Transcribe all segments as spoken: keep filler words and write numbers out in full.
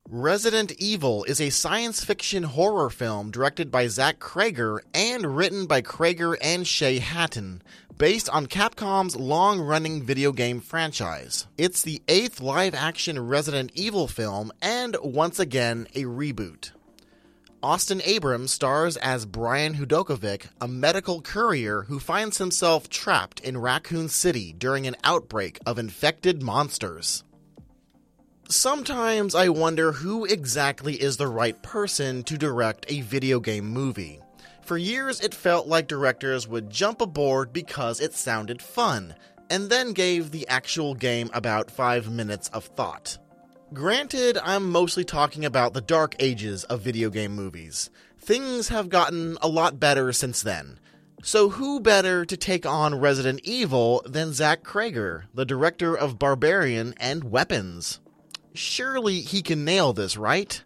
Resident Evil is a science fiction horror film directed by Zach Cregger and written by Cregger and Shay Hatton, based on Capcom's long-running video game franchise. It's the eighth live-action Resident Evil film and, once again, a reboot. Austin Abrams stars as Brian Hudokovic, a medical courier who finds himself trapped in Raccoon City during an outbreak of infected monsters. Sometimes I wonder who exactly is the right person to direct a video game movie. For years it felt like directors would jump aboard because it sounded fun, and then gave the actual game about five minutes of thought. Granted, I'm mostly talking about the dark ages of video game movies. Things have gotten a lot better since then. So who better to take on Resident Evil than Zach Cregger, the director of Barbarian and Weapons? Surely he can nail this, right?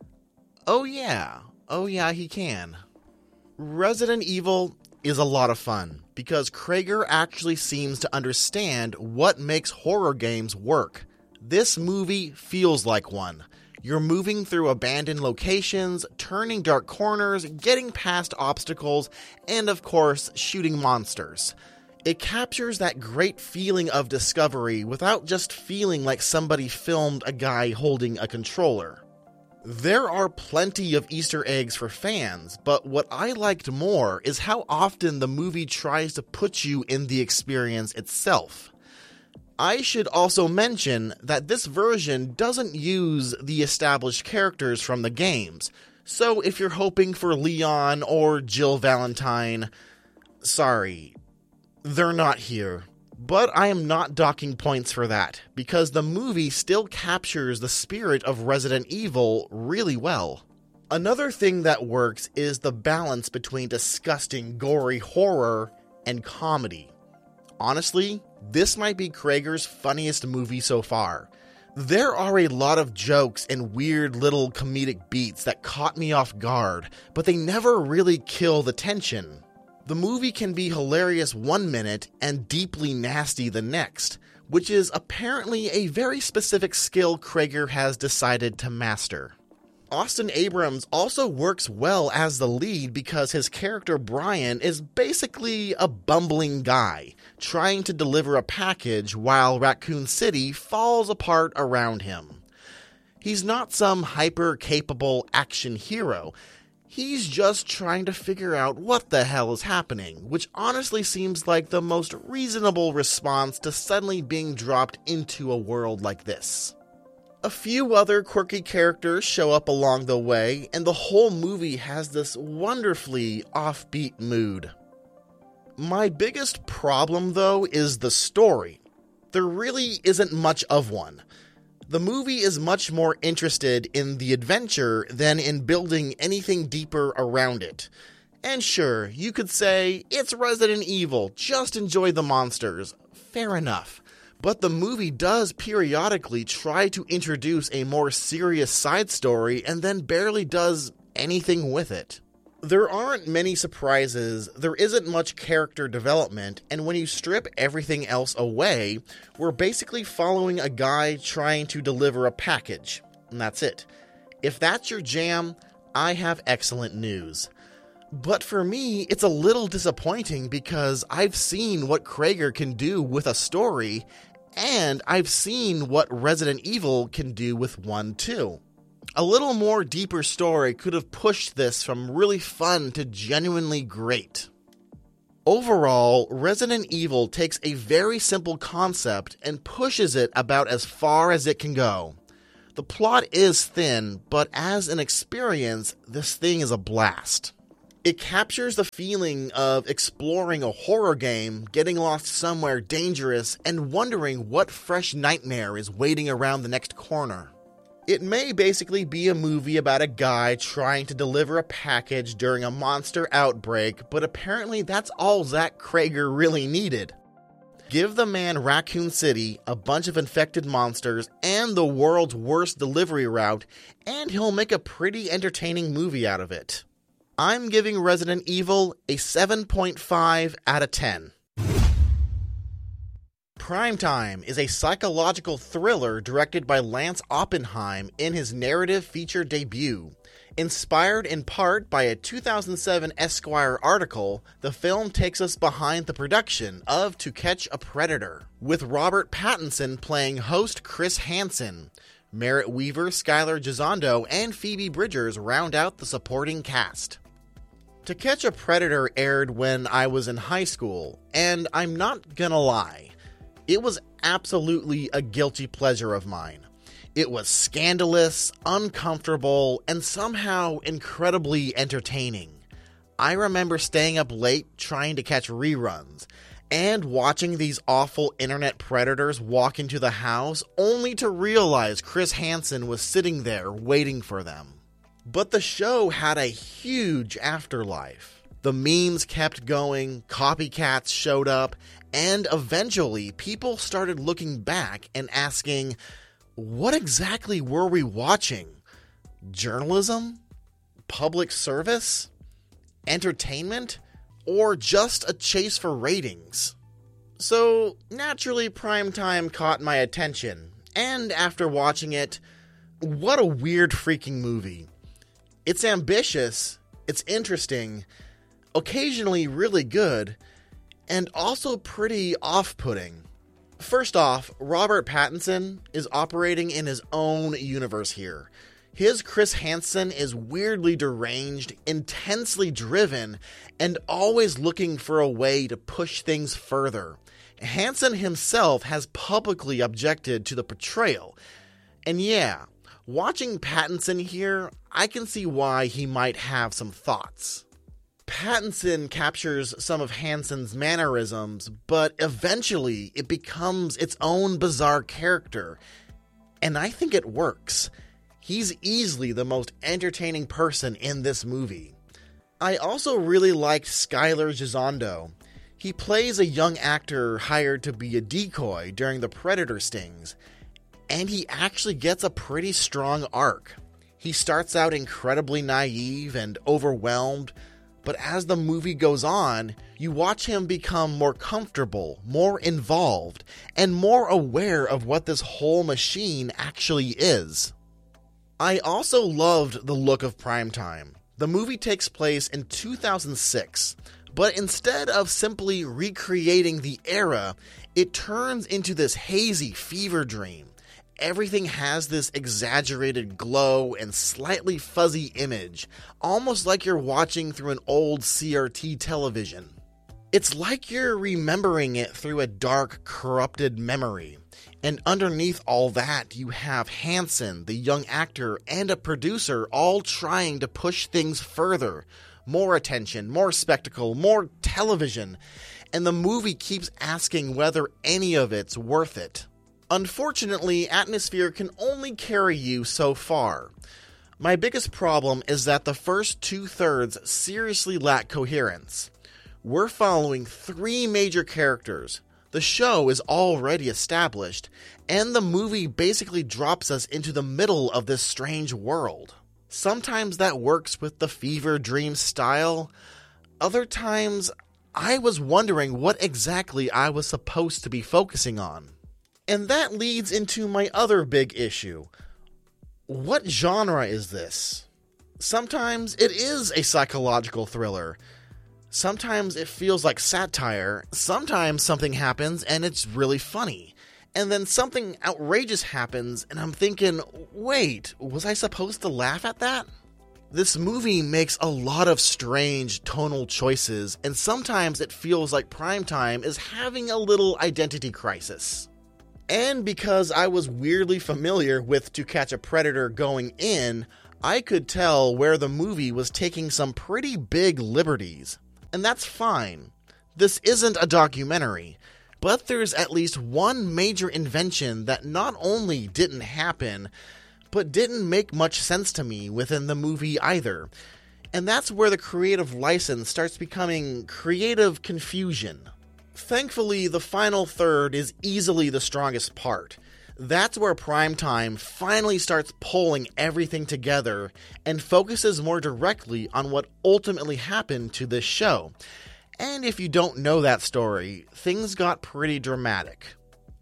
Oh yeah, oh yeah he can. Resident Evil is a lot of fun, because Cregger actually seems to understand what makes horror games work. This movie feels like one. You're moving through abandoned locations, turning dark corners, getting past obstacles, and of course, shooting monsters. It captures that great feeling of discovery without just feeling like somebody filmed a guy holding a controller. There are plenty of Easter eggs for fans, but what I liked more is how often the movie tries to put you in the experience itself. I should also mention that this version doesn't use the established characters from the games, so if you're hoping for Leon or Jill Valentine, sorry, they're not here. But I am not docking points for that, because the movie still captures the spirit of Resident Evil really well. Another thing that works is the balance between disgusting, gory horror and comedy. Honestly, this might be Cregger's funniest movie so far. There are a lot of jokes and weird little comedic beats that caught me off guard, but they never really kill the tension. The movie can be hilarious one minute and deeply nasty the next, which is apparently a very specific skill Cregger has decided to master. Austin Abrams also works well as the lead because his character Brian is basically a bumbling guy, trying to deliver a package while Raccoon City falls apart around him. He's not some hyper-capable action hero. He's just trying to figure out what the hell is happening, which honestly seems like the most reasonable response to suddenly being dropped into a world like this. A few other quirky characters show up along the way, and the whole movie has this wonderfully offbeat mood. My biggest problem, though, is the story. There really isn't much of one. The movie is much more interested in the adventure than in building anything deeper around it. And sure, you could say, it's Resident Evil, just enjoy the monsters. Fair enough. But the movie does periodically try to introduce a more serious side story and then barely does anything with it. There aren't many surprises, there isn't much character development, and when you strip everything else away, we're basically following a guy trying to deliver a package, and that's it. If that's your jam, I have excellent news. But for me, it's a little disappointing because I've seen what Cregger can do with a story, and I've seen what Resident Evil can do with one too. A little more deeper story could have pushed this from really fun to genuinely great. Overall, Resident Evil takes a very simple concept and pushes it about as far as it can go. The plot is thin, but as an experience, this thing is a blast. It captures the feeling of exploring a horror game, getting lost somewhere dangerous, and wondering what fresh nightmare is waiting around the next corner. It may basically be a movie about a guy trying to deliver a package during a monster outbreak, but apparently that's all Zach Cregger really needed. Give the man Raccoon City, a bunch of infected monsters, and the world's worst delivery route, and he'll make a pretty entertaining movie out of it. I'm giving Resident Evil a seven point five out of ten. Primetime is a psychological thriller directed by Lance Oppenheim in his narrative feature debut. Inspired in part by a two thousand seven Esquire article, the film takes us behind the production of To Catch a Predator, with Robert Pattinson playing host Chris Hansen. Merritt Wever, Skylar Gisondo, and Phoebe Bridgers round out the supporting cast. To Catch a Predator aired when I was in high school, and I'm not gonna lie, it was absolutely a guilty pleasure of mine. It was scandalous, uncomfortable, and somehow incredibly entertaining. I remember staying up late trying to catch reruns, and watching these awful internet predators walk into the house only to realize Chris Hansen was sitting there waiting for them. But the show had a huge afterlife. The memes kept going, copycats showed up, and eventually people started looking back and asking, what exactly were we watching? Journalism? Public service? Entertainment? Or just a chase for ratings? So, naturally, Primetime caught my attention, and after watching it, what a weird freaking movie. It's ambitious, it's interesting, occasionally really good, and also pretty off-putting. First off, Robert Pattinson is operating in his own universe here. His Chris Hansen is weirdly deranged, intensely driven, and always looking for a way to push things further. Hansen himself has publicly objected to the portrayal. And yeah, watching Pattinson here, I can see why he might have some thoughts. Pattinson captures some of Hansen's mannerisms, but eventually it becomes its own bizarre character, and I think it works. He's easily the most entertaining person in this movie. I also really liked Skylar Gisondo. He plays a young actor hired to be a decoy during the predator stings, and he actually gets a pretty strong arc. He starts out incredibly naive and overwhelmed, but as the movie goes on, you watch him become more comfortable, more involved, and more aware of what this whole machine actually is. I also loved the look of Primetime. The movie takes place in two thousand six, but instead of simply recreating the era, it turns into this hazy fever dream. Everything has this exaggerated glow and slightly fuzzy image, almost like you're watching through an old C R T television. It's like you're remembering it through a dark, corrupted memory. And underneath all that, you have Hansen, the young actor, and a producer all trying to push things further. More attention, more spectacle, more television. And the movie keeps asking whether any of it's worth it. Unfortunately, Atmosphere can only carry you so far. My biggest problem is that the first two-thirds seriously lack coherence. We're following three major characters. The show is already established, and the movie basically drops us into the middle of this strange world. Sometimes that works with the fever dream style. Other times, I was wondering what exactly I was supposed to be focusing on. And that leads into my other big issue. What genre is this? Sometimes it is a psychological thriller. Sometimes it feels like satire. Sometimes something happens and it's really funny. And then something outrageous happens and I'm thinking, wait, was I supposed to laugh at that? This movie makes a lot of strange tonal choices, and sometimes it feels like Primetime is having a little identity crisis. And because I was weirdly familiar with To Catch a Predator going in, I could tell where the movie was taking some pretty big liberties. And that's fine. This isn't a documentary, but there's at least one major invention that not only didn't happen, but didn't make much sense to me within the movie either. And that's where the creative license starts becoming creative confusion. Thankfully, the final third is easily the strongest part. That's where Primetime finally starts pulling everything together and focuses more directly on what ultimately happened to this show. And if you don't know that story, things got pretty dramatic.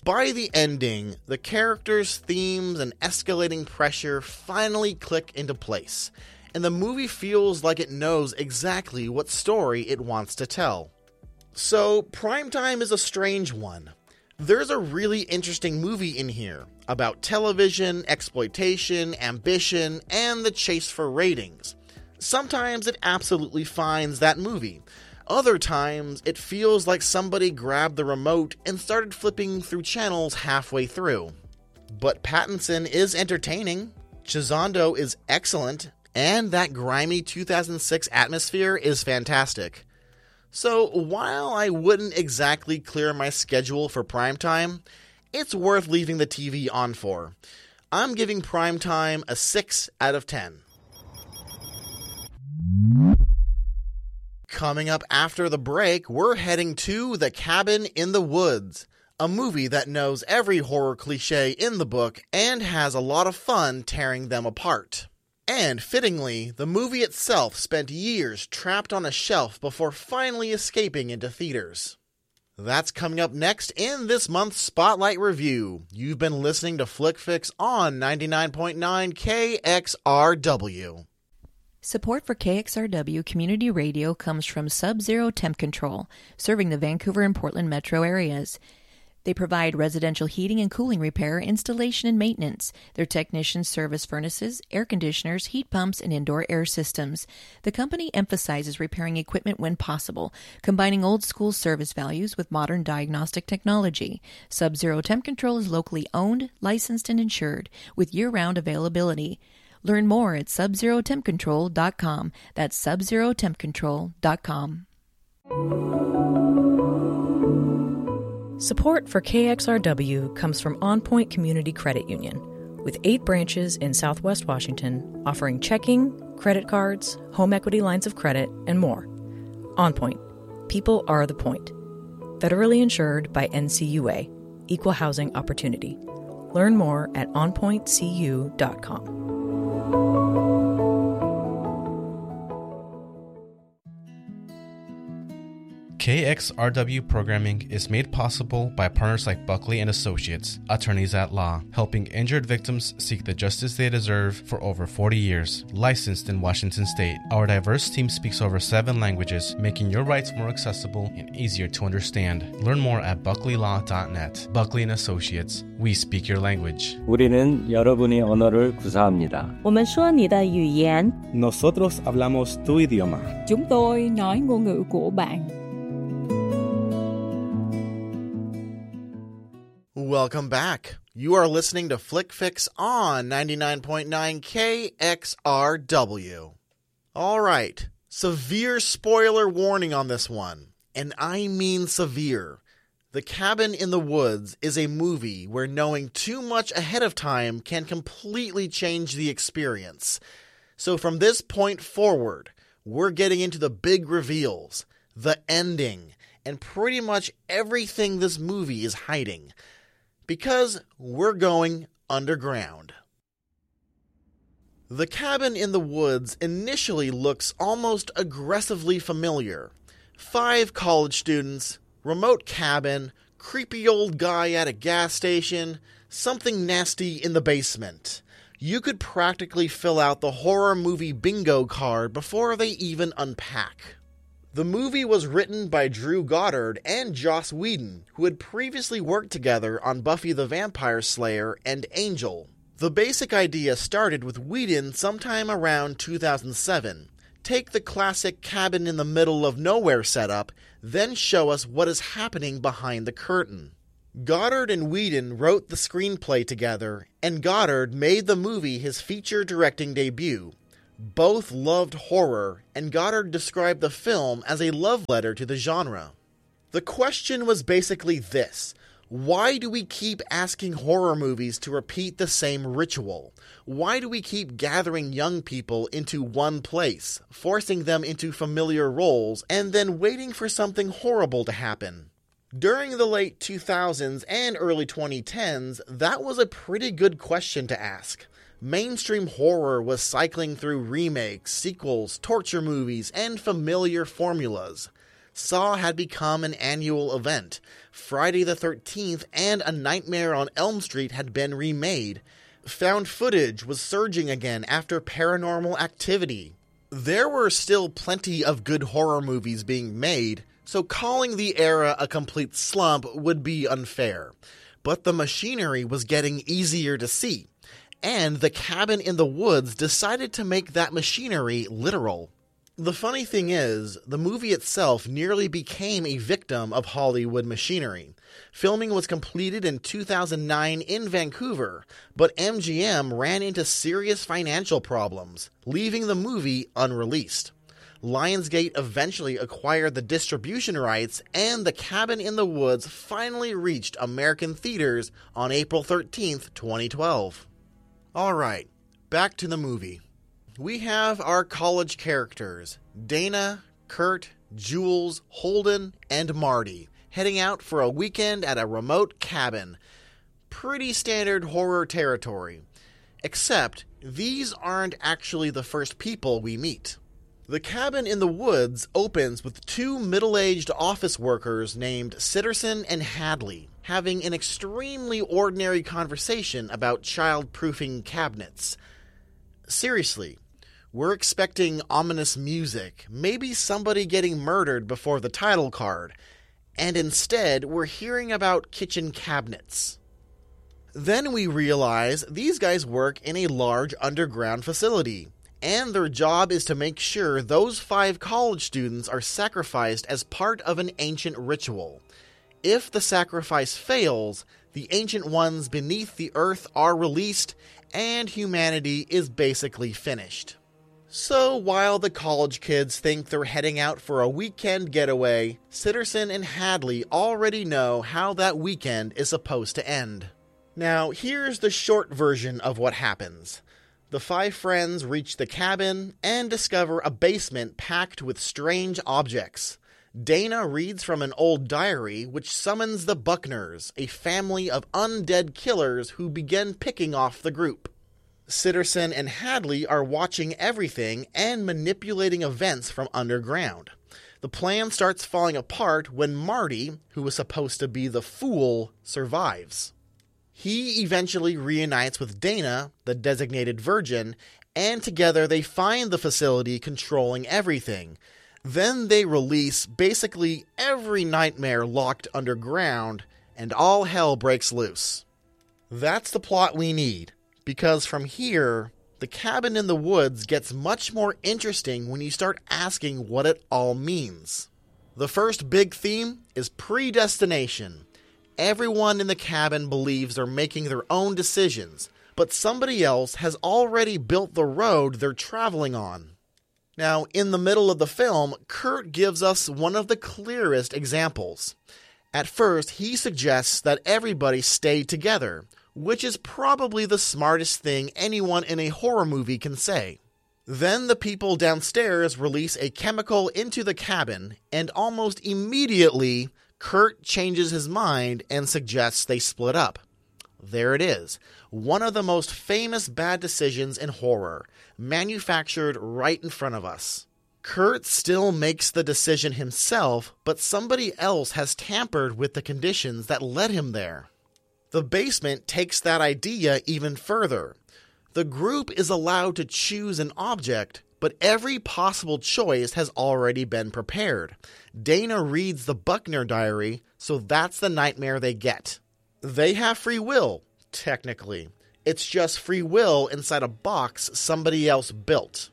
By the ending, the characters, themes, and escalating pressure finally click into place, and the movie feels like it knows exactly what story it wants to tell. So, Primetime is a strange one. There's a really interesting movie in here about television, exploitation, ambition, and the chase for ratings. Sometimes it absolutely finds that movie. Other times, it feels like somebody grabbed the remote and started flipping through channels halfway through. But Pattinson is entertaining, Chizondo is excellent, and that grimy two thousand six atmosphere is fantastic. So while I wouldn't exactly clear my schedule for Primetime, it's worth leaving the T V on for. I'm giving Primetime a six out of ten. Coming up after the break, we're heading to The Cabin in the Woods, a movie that knows every horror cliche in the book and has a lot of fun tearing them apart. And fittingly, the movie itself spent years trapped on a shelf before finally escaping into theaters. That's coming up next in this month's Spotlight Review. You've been listening to FlickFix on ninety-nine point nine K X R W. Support for K X R W Community Radio comes from Sub-Zero Temp Control, serving the Vancouver and Portland metro areas. They provide residential heating and cooling repair, installation, and maintenance. Their technicians service furnaces, air conditioners, heat pumps, and indoor air systems. The company emphasizes repairing equipment when possible, combining old-school service values with modern diagnostic technology. Sub-Zero Temp Control is locally owned, licensed, and insured, with year-round availability. Learn more at sub zero temp control dot com. That's sub zero temp control dot com. Support for K X R W comes from On Point Community Credit Union, with eight branches in Southwest Washington offering checking, credit cards, home equity lines of credit, and more. On Point. People are the point. Federally insured by N C U A. Equal Housing Opportunity. Learn more at on point c u dot com. K X R W programming is made possible by partners like Buckley and Associates, attorneys at law, helping injured victims seek the justice they deserve for over forty years. Licensed in Washington State, our diverse team speaks over seven languages, making your rights more accessible and easier to understand. Learn more at buckley law dot net. Buckley and Associates, we speak your language. 우리는 여러분의 언어를 구사합니다. 我们说你的语言. Nosotros hablamos tu idioma. Chúng tôi nói ngôn ngữ của bạn. Welcome back. You are listening to FlickFix on ninety-nine point nine K X R W. Alright, severe spoiler warning on this one. And I mean severe. The Cabin in the Woods is a movie where knowing too much ahead of time can completely change the experience. So from this point forward, we're getting into the big reveals, the ending, and pretty much everything this movie is hiding. Because we're going underground. The Cabin in the Woods initially looks almost aggressively familiar. Five college students, remote cabin, creepy old guy at a gas station, something nasty in the basement. You could practically fill out the horror movie bingo card before they even unpack. The movie was written by Drew Goddard and Joss Whedon, who had previously worked together on Buffy the Vampire Slayer and Angel. The basic idea started with Whedon sometime around two thousand seven. Take the classic cabin in the middle of nowhere setup, then show us what is happening behind the curtain. Goddard and Whedon wrote the screenplay together, and Goddard made the movie his feature directing debut. Both loved horror, and Goddard described the film as a love letter to the genre. The question was basically this: why do we keep asking horror movies to repeat the same ritual? Why do we keep gathering young people into one place, forcing them into familiar roles, and then waiting for something horrible to happen? During the late two thousands and early twenty tens, that was a pretty good question to ask. Mainstream horror was cycling through remakes, sequels, torture movies, and familiar formulas. Saw had become an annual event. Friday the thirteenth and A Nightmare on Elm Street had been remade. Found footage was surging again after Paranormal Activity. There were still plenty of good horror movies being made, so calling the era a complete slump would be unfair. But the machinery was getting easier to see, and The Cabin in the Woods decided to make that machinery literal. The funny thing is, the movie itself nearly became a victim of Hollywood machinery. Filming was completed in two thousand nine in Vancouver, but M G M ran into serious financial problems, leaving the movie unreleased. Lionsgate eventually acquired the distribution rights, and The Cabin in the Woods finally reached American theaters on April thirteenth, twenty twelve. Alright, back to the movie. We have our college characters, Dana, Kurt, Jules, Holden, and Marty, heading out for a weekend at a remote cabin. Pretty standard horror territory. Except, these aren't actually the first people we meet. The Cabin in the Woods opens with two middle-aged office workers named Sitterson and Hadley, having an extremely ordinary conversation about child-proofing cabinets. Seriously, we're expecting ominous music, maybe somebody getting murdered before the title card, and instead we're hearing about kitchen cabinets. Then we realize these guys work in a large underground facility, and their job is to make sure those five college students are sacrificed as part of an ancient ritual. If the sacrifice fails, the ancient ones beneath the earth are released, and humanity is basically finished. So while the college kids think they're heading out for a weekend getaway, Sitterson and Hadley already know how that weekend is supposed to end. Now, here's the short version of what happens. The five friends reach the cabin and discover a basement packed with strange objects. Dana reads from an old diary which summons the Buckners, a family of undead killers who begin picking off the group. Sitterson and Hadley are watching everything and manipulating events from underground. The plan starts falling apart when Marty, who was supposed to be the fool, survives. He eventually reunites with Dana, the designated virgin, and together they find the facility controlling everything. Then they release basically every nightmare locked underground, and all hell breaks loose. That's the plot we need, because from here, The Cabin in the Woods gets much more interesting when you start asking what it all means. The first big theme is predestination. Everyone in the cabin believes they're making their own decisions, but somebody else has already built the road they're traveling on. Now, in the middle of the film, Kurt gives us one of the clearest examples. At first, he suggests that everybody stay together, which is probably the smartest thing anyone in a horror movie can say. Then the people downstairs release a chemical into the cabin, and almost immediately, Kurt changes his mind and suggests they split up. There it is, one of the most famous bad decisions in horror, manufactured right in front of us. Kurt still makes the decision himself, but somebody else has tampered with the conditions that led him there. The basement takes that idea even further. The group is allowed to choose an object, but every possible choice has already been prepared. Dana reads the Buckner diary, so that's the nightmare they get. They have free will, technically. It's just free will inside a box somebody else built.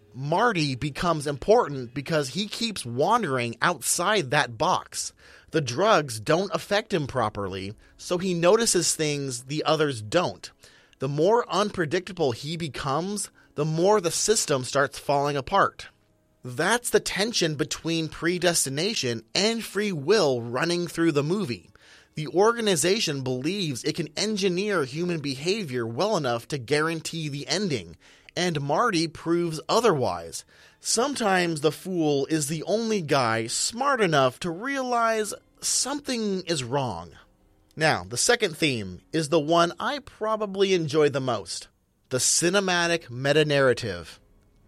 Marty becomes important because he keeps wandering outside that box. The drugs don't affect him properly, so he notices things the others don't. The more unpredictable he becomes, the more the system starts falling apart. That's the tension between predestination and free will running through the movie. The organization believes it can engineer human behavior well enough to guarantee the ending, and Marty proves otherwise. Sometimes the fool is the only guy smart enough to realize something is wrong. Now, the second theme is the one I probably enjoy the most. The cinematic meta-narrative.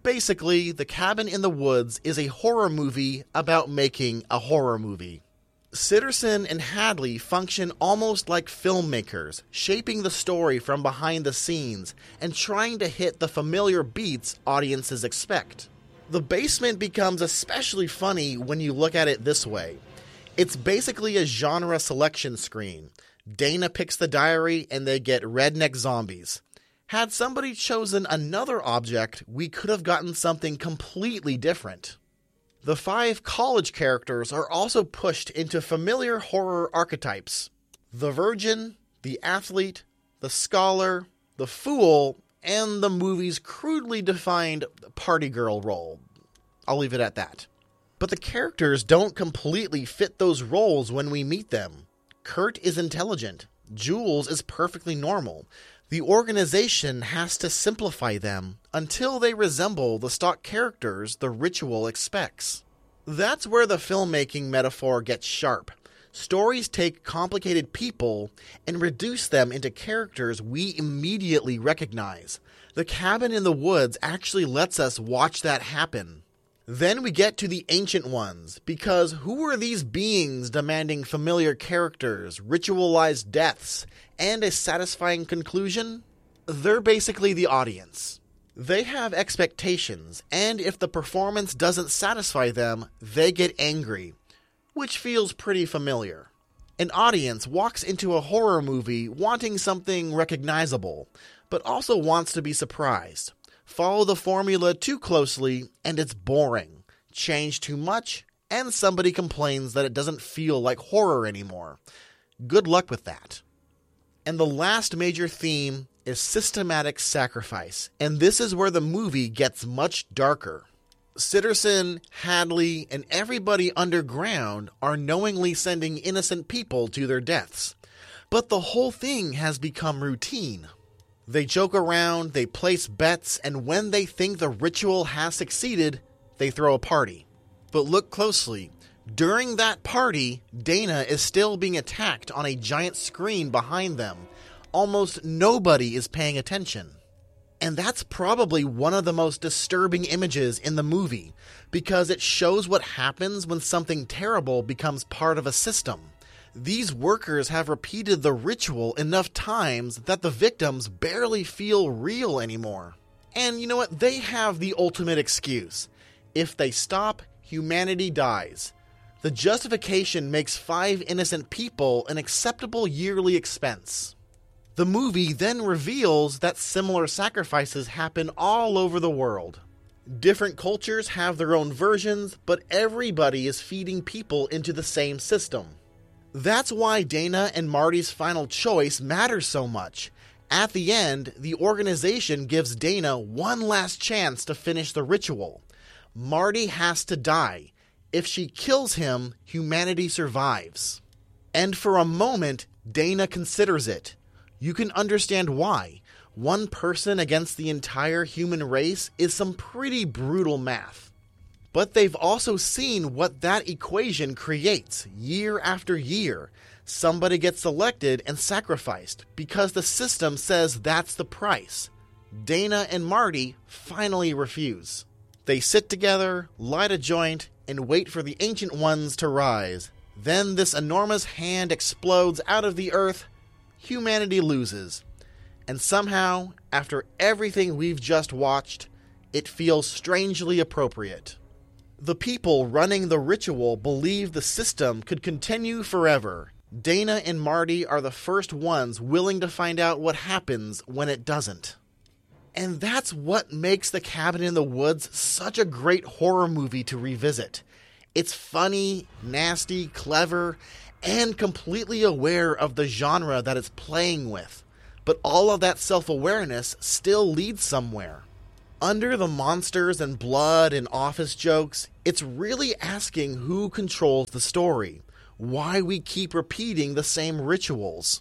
Basically, The Cabin in the Woods is a horror movie about making a horror movie. Sitterson and Hadley function almost like filmmakers, shaping the story from behind the scenes and trying to hit the familiar beats audiences expect. The basement becomes especially funny when you look at it this way. It's basically a genre selection screen. Dana picks the diary and they get redneck zombies. Had somebody chosen another object, we could have gotten something completely different. The five college characters are also pushed into familiar horror archetypes. The virgin, the athlete, the scholar, the fool, and the movie's crudely defined party girl role. I'll leave it at that. But the characters don't completely fit those roles when we meet them. Kurt is intelligent. Jules is perfectly normal. The organization has to simplify them until they resemble the stock characters the ritual expects. That's where the filmmaking metaphor gets sharp. Stories take complicated people and reduce them into characters we immediately recognize. The Cabin in the Woods actually lets us watch that happen. Then we get to the Ancient Ones, because who are these beings demanding familiar characters, ritualized deaths, and a satisfying conclusion? They're basically the audience. They have expectations, and if the performance doesn't satisfy them, they get angry, which feels pretty familiar. An audience walks into a horror movie wanting something recognizable, but also wants to be surprised. Follow the formula too closely, and it's boring. Change too much, and somebody complains that it doesn't feel like horror anymore. Good luck with that. And the last major theme is systematic sacrifice, and this is where the movie gets much darker. Sitterson, Hadley, and everybody underground are knowingly sending innocent people to their deaths. But the whole thing has become routine. They joke around, they place bets, and when they think the ritual has succeeded, they throw a party. But look closely. During that party, Dana is still being attacked on a giant screen behind them. Almost nobody is paying attention. And that's probably one of the most disturbing images in the movie, because it shows what happens when something terrible becomes part of a system. These workers have repeated the ritual enough times that the victims barely feel real anymore. And you know what? They have the ultimate excuse. If they stop, humanity dies. The justification makes five innocent people an acceptable yearly expense. The movie then reveals that similar sacrifices happen all over the world. Different cultures have their own versions, but everybody is feeding people into the same system. That's why Dana and Marty's final choice matters so much. At the end, the organization gives Dana one last chance to finish the ritual. Marty has to die. If she kills him, humanity survives. And for a moment, Dana considers it. You can understand why. One person against the entire human race is some pretty brutal math. But they've also seen what that equation creates year after year. Somebody gets selected and sacrificed because the system says that's the price. Dana and Marty finally refuse. They sit together, light a joint, and wait for the Ancient Ones to rise. Then this enormous hand explodes out of the earth. Humanity loses. And somehow, after everything we've just watched, it feels strangely appropriate. The people running the ritual believe the system could continue forever. Dana and Marty are the first ones willing to find out what happens when it doesn't. And that's what makes The Cabin in the Woods such a great horror movie to revisit. It's funny, nasty, clever, and completely aware of the genre that it's playing with. But all of that self-awareness still leads somewhere. Under the monsters and blood and office jokes, it's really asking who controls the story, why we keep repeating the same rituals,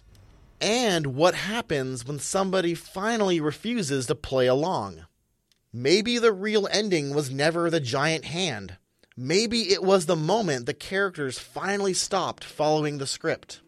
and what happens when somebody finally refuses to play along. Maybe the real ending was never the giant hand. Maybe it was the moment the characters finally stopped following the script.